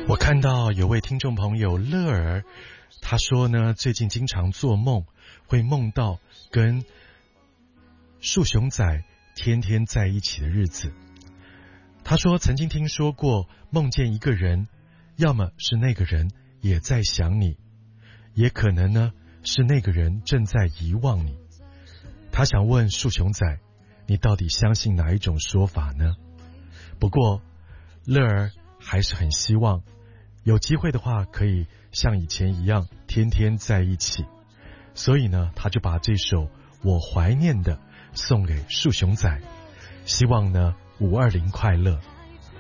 我看到有位听众朋友乐儿，他说呢，最近经常做梦，会梦到跟树熊仔天天在一起的日子。他说曾经听说过，梦见一个人，要么是那个人也在想你，也可能呢是那个人正在遗忘你。他想问树熊仔，你到底相信哪一种说法呢？不过乐儿还是很希望有机会的话可以像以前一样天天在一起，所以呢他就把这首我怀念的送给树熊仔，希望呢520快乐。